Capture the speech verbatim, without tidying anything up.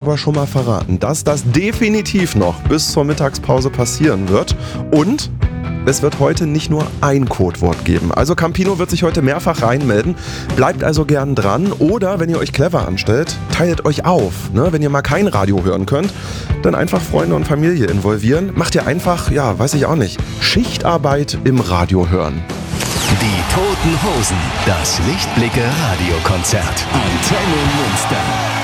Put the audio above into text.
aber schon mal verraten, dass das definitiv noch bis zur Mittagspause passieren wird. Und es wird heute nicht nur ein Codewort geben. Also Campino wird sich heute mehrfach reinmelden. Bleibt also gern dran. Oder wenn ihr euch clever anstellt, teilt euch auf. Ne? Wenn ihr mal kein Radio hören könnt, dann einfach Freunde und Familie involvieren. Macht ihr einfach, ja, weiß ich auch nicht, Schichtarbeit im Radio hören. Die Toten Hosen, das Lichtblicke Radiokonzert. Antenne Münster.